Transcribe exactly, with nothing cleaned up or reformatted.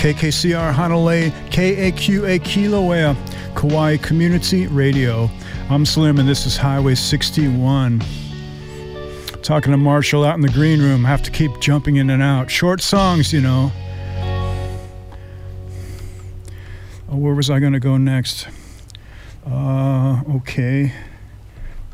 K K C R Hanalei, K A Q A Kilauea, Kauai Community Radio. I'm Slim and this is Highway sixty-one. Talking to Marshall out in the green room. Have to keep jumping in and out. Short songs, you know. Oh, where was I going to go next? Uh, okay.